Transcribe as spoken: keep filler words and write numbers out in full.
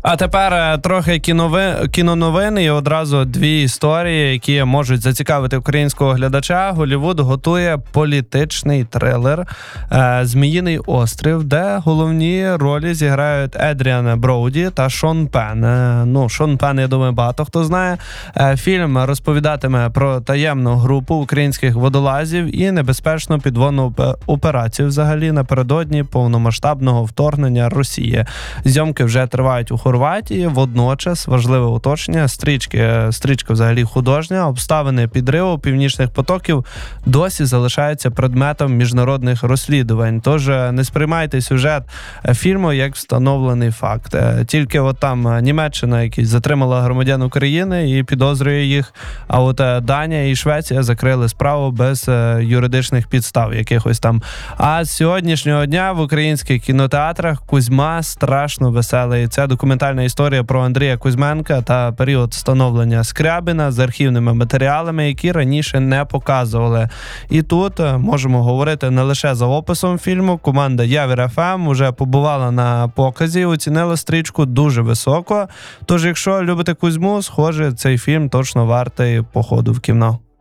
А тепер е, трохи кінови... кіноновини і одразу дві історії, які можуть зацікавити українського глядача. Голлівуд готує політичний трилер е, «Зміїний острів», де головні ролі зіграють Едріан Броуді та Шон Пен. Е, ну, Шон Пен, я думаю, багато хто знає. Е, фільм розповідатиме про таємну групу українських водолазів і небезпечну підводну операцію взагалі напередодні повномасштабного вторгнення Росії. Зйомки вже тривають у Хорватії. Водночас, важливе уточнення, стрічки, стрічка взагалі художня, обставини підриву північних потоків досі залишаються предметом міжнародних розслідувань. Тож не сприймайте сюжет фільму як встановлений факт. Тільки от там Німеччина, якась затримала громадян України і підозрює їх, а от Данія і Швеція закрили справу без юридичних підстав якихось там. А з сьогоднішнього дня в українських кінотеатрах Кузьма страшно веселий. Це документальна історія про Андрія Кузьменка та період становлення Скрябіна з архівними матеріалами, які раніше не показували. І тут можемо говорити не лише за описом фільму. Команда Явір еф ем вже побувала на показі, оцінила стрічку дуже високо. Тож, якщо любите Кузьму, схоже, цей фільм точно вартий походу в кіно.